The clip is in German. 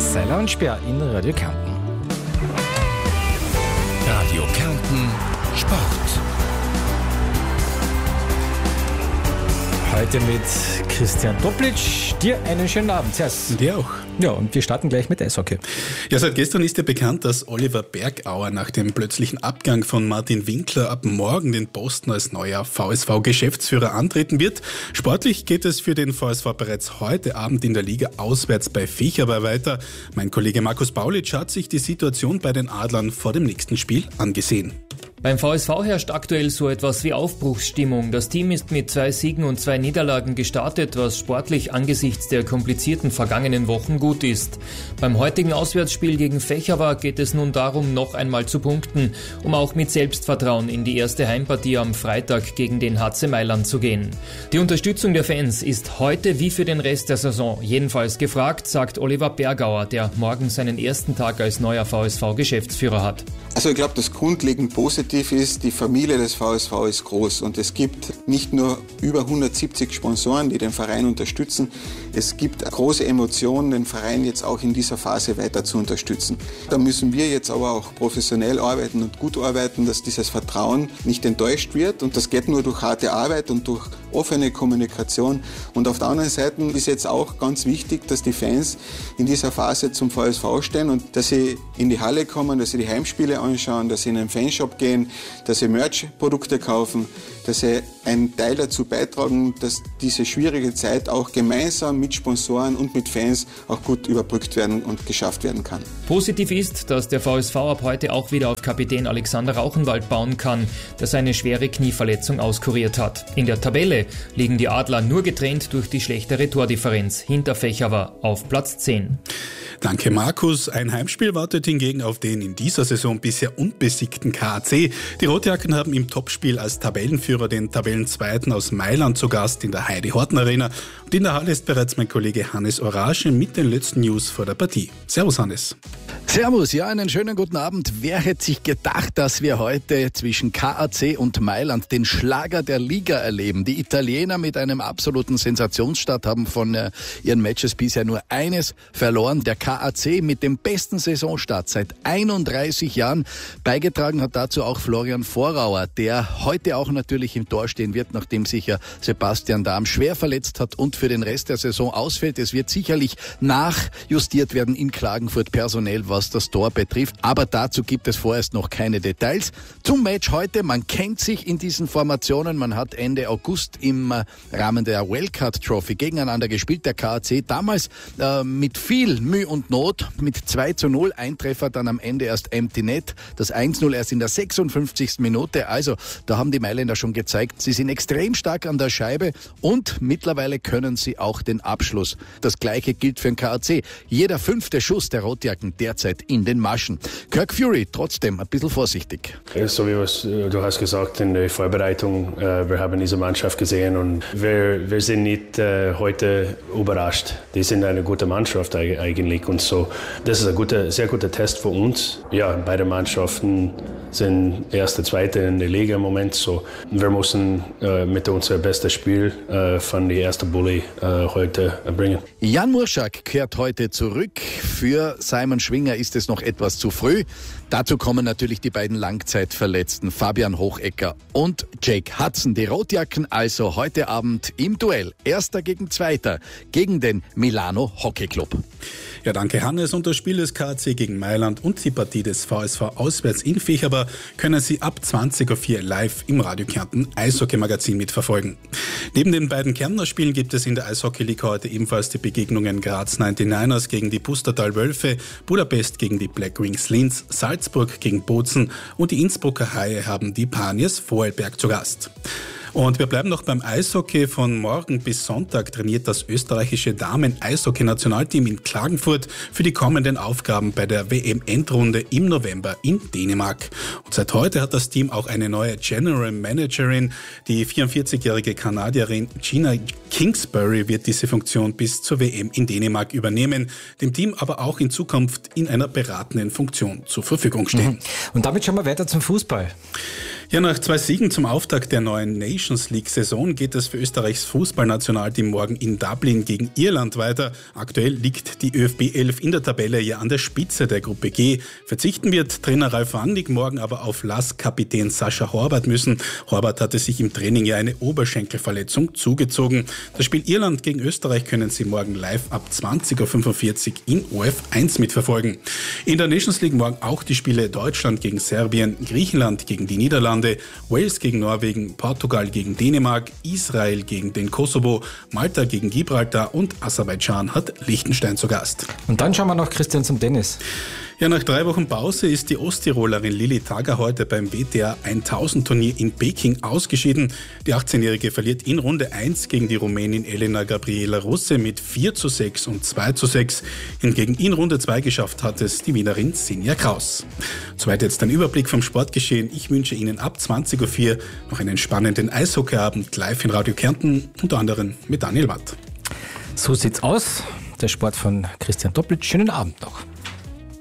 Seiler und Speer in Radio Kärnten. Radio Kärnten Sport. Heute mit Christian Toplitsch. Dir einen schönen Abend. Servus. Dir auch. Ja, und wir starten gleich mit Eishockey. Ja, seit gestern ist ja bekannt, dass Oliver Bergauer nach dem plötzlichen Abgang von Martin Winkler ab morgen den Posten als neuer VSV-Geschäftsführer antreten wird. Sportlich geht es für den VSV bereits heute Abend in der Liga auswärts bei Fecherwar weiter. Mein Kollege Markus Paulitsch hat sich die Situation bei den Adlern vor dem nächsten Spiel angesehen. Beim VSV herrscht aktuell so etwas wie Aufbruchsstimmung. Das Team ist mit 2 Siegen und 2 Niederlagen gestartet, was sportlich angesichts der komplizierten vergangenen Wochen gut ist. Beim heutigen Auswärtsspiel gegen Fecherwar geht es nun darum, noch einmal zu punkten, um auch mit Selbstvertrauen in die erste Heimpartie am Freitag gegen den HC Mailand zu gehen. Die Unterstützung der Fans ist heute wie für den Rest der Saison jedenfalls gefragt, sagt Oliver Bergauer, der morgen seinen ersten Tag als neuer VSV-Geschäftsführer hat. Also ich glaube, das grundlegend positiv ist, die Familie des VSV ist groß und es gibt nicht nur über 170 Sponsoren, die den Verein unterstützen, es gibt große Emotionen, den Verein jetzt auch in dieser Phase weiter zu unterstützen. Da müssen wir jetzt aber auch professionell arbeiten und gut arbeiten, dass dieses Vertrauen nicht enttäuscht wird und das geht nur durch harte Arbeit und durch offene Kommunikation. Und auf der anderen Seite ist jetzt auch ganz wichtig, dass die Fans in dieser Phase zum VSV stehen und dass sie in die Halle kommen, dass sie die Heimspiele anschauen, dass sie in den Fanshop gehen, dass sie Merch-Produkte kaufen, dass sie einen Teil dazu beitragen, dass diese schwierige Zeit auch gemeinsam mit Sponsoren und mit Fans auch gut überbrückt werden und geschafft werden kann. Positiv ist, dass der VSV ab heute auch wieder auf Kapitän Alexander Rauchenwald bauen kann, der seine schwere Knieverletzung auskuriert hat. In der Tabelle liegen die Adler nur getrennt durch die schlechtere Tordifferenz hinter Fecherwar auf Platz 10. Danke Markus. Ein Heimspiel wartet hingegen auf den in dieser Saison bisher unbesiegten KAC. Die Rotjacken haben im Topspiel als Tabellenführer den Tabellenzweiten aus Mailand zu Gast in der Heidi-Horten-Arena. Und in der Halle ist bereits mein Kollege Hannes Orage mit den letzten News vor der Partie. Servus Hannes. Servus, ja, einen schönen guten Abend. Wer hätte sich gedacht, dass wir heute zwischen KAC und Mailand den Schlager der Liga erleben? Die Italiener mit einem absoluten Sensationsstart haben von ihren Matches bisher nur eines verloren. Der KAC mit dem besten Saisonstart seit 31 Jahren. Beigetragen hat dazu auch Florian Vorauer, der heute auch natürlich im Tor stehen wird, nachdem sich ja Sebastian Dahm schwer verletzt hat und für den Rest der Saison ausfällt. Es wird sicherlich nachjustiert werden in Klagenfurt personell, was das Tor betrifft. Aber dazu gibt es vorerst noch keine Details. Zum Match heute, man kennt sich in diesen Formationen. Man hat Ende August im Rahmen der Wellcard Trophy gegeneinander gespielt. Der KAC damals mit viel Mühe und Not mit 2:0, Eintreffer dann am Ende erst Empty Net, das 1:0 erst in der 56. Minute. Also da haben die Mailänder schon gezeigt, sie sind extrem stark an der Scheibe und mittlerweile können sie auch den Abschluss. Das gleiche gilt für den KAC. Jeder 5. Schuss der Rotjacken derzeit in den Maschen. Kirk Fury trotzdem ein bisschen vorsichtig. So wie du hast gesagt in der Vorbereitung, wir haben diese Mannschaft gesehen und wir sind nicht heute überrascht. Die sind eine gute Mannschaft eigentlich und so. Das ist ein sehr guter Test für uns. Ja, beide Mannschaften sind erste, zweite in der Liga im Moment. So, wir müssen mit unserem besten Spiel von der ersten Bulli heute bringen. Jan Murschak kehrt heute zurück. Für Simon Schwinger ist es noch etwas zu früh. Dazu kommen natürlich die beiden Langzeitverletzten Fabian Hochecker und Jake Hudson. Die Rotjacken also heute Abend im Duell. Erster gegen Zweiter gegen den Milano Hockey Club. Ja, danke Hannes. Und das Spiel des KAC gegen Mailand und die Partie des VSV auswärts in Fecherwar können Sie ab 20:04 live im Radio Kärnten Eishockey-Magazin mitverfolgen. Neben den beiden Kärntner Spielen gibt es in der Eishockey-Liga heute ebenfalls die Begegnungen Graz 99ers gegen die Pustertal Wölfe, Budapest gegen die Black Wings Linz, Salzburg gegen Bozen und die Innsbrucker Haie haben die Paniers Vorarlberg zu Gast. Und wir bleiben noch beim Eishockey. Von morgen bis Sonntag trainiert das österreichische Damen-Eishockey-Nationalteam in Klagenfurt für die kommenden Aufgaben bei der WM-Endrunde im November in Dänemark. Und seit heute hat das Team auch eine neue General Managerin. Die 44-jährige Kanadierin Gina Kingsbury wird diese Funktion bis zur WM in Dänemark übernehmen, dem Team aber auch in Zukunft in einer beratenden Funktion zur Verfügung stehen. Und damit schauen wir weiter zum Fußball. Ja, nach 2 Siegen zum Auftakt der neuen Nations League-Saison geht es für Österreichs Fußballnationalteam morgen in Dublin gegen Irland weiter. Aktuell liegt die ÖFB 11 in der Tabelle ja an der Spitze der Gruppe G. Verzichten wird Trainer Ralf Rangnick morgen aber auf LASK-Kapitän Sascha Horvath müssen. Horvath hatte sich im Training ja eine Oberschenkelverletzung zugezogen. Das Spiel Irland gegen Österreich können Sie morgen live ab 20.45 Uhr in OF1 mitverfolgen. In der Nations League morgen auch die Spiele Deutschland gegen Serbien, Griechenland gegen die Niederlande, Wales gegen Norwegen, Portugal gegen Dänemark, Israel gegen den Kosovo, Malta gegen Gibraltar und Aserbaidschan hat Liechtenstein zu Gast. Und dann schauen wir noch, Christian, zum Tennis. Ja, nach 3 Wochen Pause ist die Osttirolerin Lilli Tager heute beim WTA 1000 Turnier in Peking ausgeschieden. Die 18-Jährige verliert in Runde 1 gegen die Rumänin Elena Gabriela Russe mit 4:6 und 2:6. Hingegen in Runde 2 geschafft hat es die Wienerin Sinja Kraus. Soweit jetzt ein Überblick vom Sportgeschehen. Ich wünsche Ihnen ab 20.04 Uhr noch einen spannenden Eishockeyabend live in Radio Kärnten, unter anderem mit Daniel Watt. So sieht's aus. Der Sport von Christian Toplic. Schönen Abend noch.